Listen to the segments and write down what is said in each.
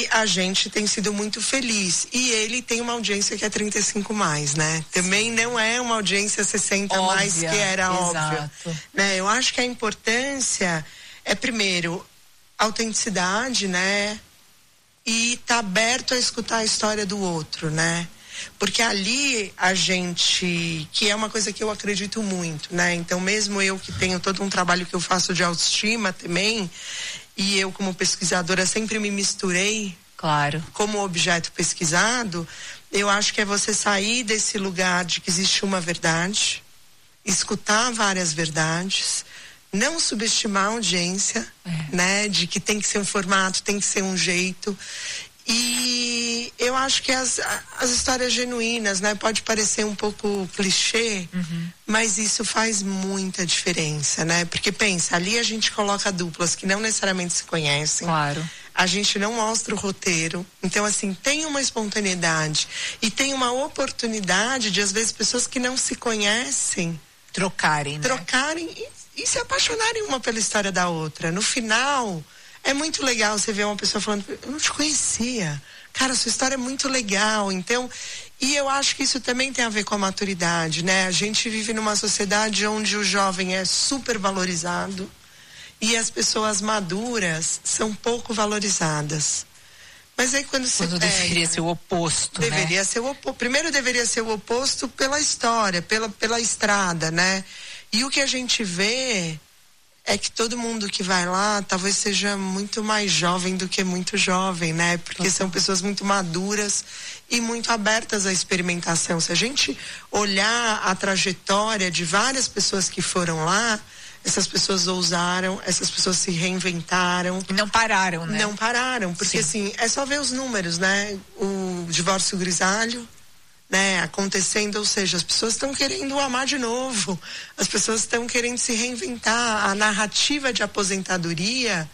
a gente tem sido muito feliz. E ele tem uma audiência que é 35 mais, né? Também não é uma audiência 60 óbvia, mais, que era óbvio. Né? Eu acho que a importância é, primeiro, autenticidade, né? E tá aberto a escutar a história do outro, né? Porque ali a gente, que é uma coisa que eu acredito muito, né? Então, mesmo eu que tenho todo um trabalho que eu faço de autoestima também, e eu como pesquisadora sempre me misturei, claro, como objeto pesquisado, eu acho que é você sair desse lugar de que existe uma verdade, escutar várias verdades, não subestimar a audiência, né? De que tem que ser um formato, tem que ser um jeito. E eu acho que as histórias genuínas, né? Pode parecer um pouco clichê, mas isso faz muita diferença, né? Porque pensa, ali a gente coloca duplas que não necessariamente se conhecem. Claro. A gente não mostra o roteiro. Então, assim, tem uma espontaneidade e tem uma oportunidade de, às vezes, pessoas que não se conhecem trocarem, né? Trocarem e se apaixonarem uma pela história da outra. No final, é muito legal você ver uma pessoa falando, eu não te conhecia. Cara, sua história é muito legal. Então, e eu acho que isso também tem a ver com a maturidade, né? A gente vive numa sociedade onde o jovem é super valorizado e as pessoas maduras são pouco valorizadas. Mas aí quando deveria ser o oposto, deveria ser o oposto. Primeiro deveria ser o oposto pela história, pela estrada, né? E o que a gente vê é que todo mundo que vai lá talvez seja muito mais jovem do que muito jovem, né? Porque são pessoas muito maduras e muito abertas à experimentação. Se a gente olhar a trajetória de várias pessoas que foram lá, essas pessoas ousaram, essas pessoas se reinventaram. E não pararam, né? Não pararam, porque assim, é só ver os números, né? O divórcio grisalho, né? Acontecendo, ou seja, as pessoas estão querendo amar de novo, as pessoas estão querendo se reinventar. A narrativa de aposentadoria,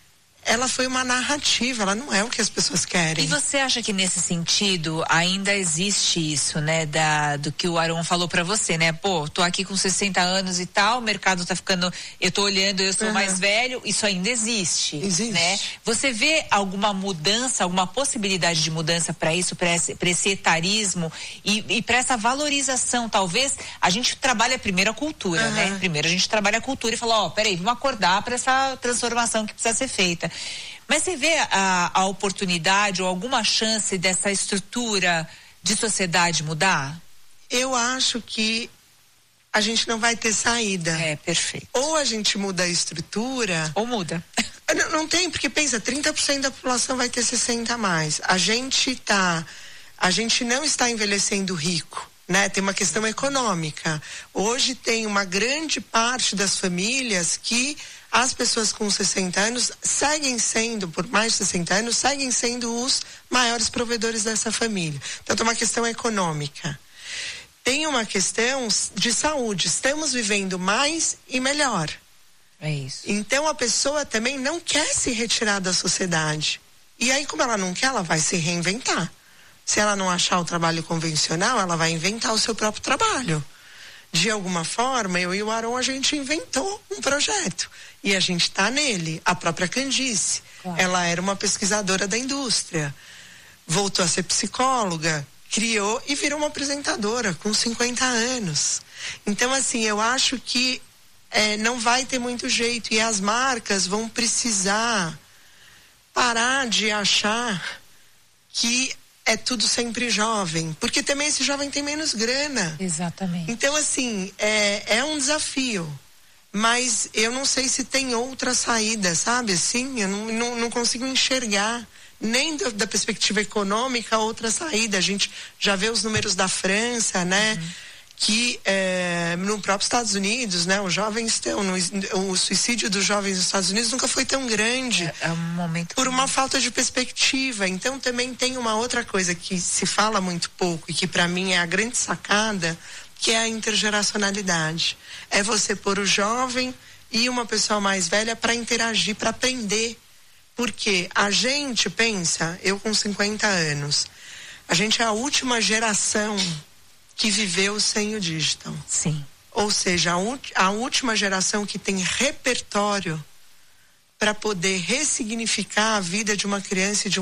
ela foi uma narrativa, ela não é o que as pessoas querem. E você acha que nesse sentido ainda existe isso, né? Do que o Aron falou pra você, né? Pô, tô aqui com 60 anos e tal, o mercado tá ficando, eu tô olhando, eu sou mais velho, isso ainda existe. Existe. Né? Você vê alguma mudança, alguma possibilidade de mudança pra isso, pra esse etarismo e pra essa valorização? Talvez a gente trabalha primeiro a cultura, né? Primeiro a gente trabalha a cultura e fala, peraí, vamos acordar pra essa transformação que precisa ser feita. Mas você vê a oportunidade ou alguma chance dessa estrutura de sociedade mudar? Eu acho que a gente não vai ter saída. É, perfeito. Ou a gente muda a estrutura... Ou muda. Não tem, porque pensa, 30% da população vai ter 60 a mais. A gente não está envelhecendo rico, né? Tem uma questão econômica. Hoje tem uma grande parte das famílias que as pessoas com 60 anos seguem sendo, por mais de 60 anos, seguem sendo os maiores provedores dessa família. Então tem uma questão econômica. Tem uma questão de saúde. Estamos vivendo mais e melhor. É isso. Então a pessoa também não quer se retirar da sociedade. E aí, como ela não quer, ela vai se reinventar. Se ela não achar o trabalho convencional, ela vai inventar o seu próprio trabalho. De alguma forma, eu e o Aron, a gente inventou um projeto. E a gente está nele. A própria Candice. Claro. Ela era uma pesquisadora da indústria. Voltou a ser psicóloga, criou e virou uma apresentadora com 50 anos. Então, assim, eu acho que não vai ter muito jeito. E as marcas vão precisar parar de achar que é tudo sempre jovem, porque também esse jovem tem menos grana. Exatamente. Então, assim, é um desafio, mas eu não sei se tem outra saída, sabe? Assim, eu não consigo enxergar, nem da perspectiva econômica, outra saída. A gente já vê os números da França, né? Que no próprio Estados Unidos, né? Os jovens o suicídio dos jovens nos Estados Unidos nunca foi tão grande. É um momento por uma falta de perspectiva. Então também tem uma outra coisa que se fala muito pouco e que para mim é a grande sacada, que é a intergeracionalidade. É você pôr o jovem e uma pessoa mais velha para interagir, para aprender. Porque a gente pensa, eu com 50 anos, a gente é a última geração que viveu sem o digital. Sim. Ou seja, a última geração que tem repertório para poder ressignificar a vida de uma criança e de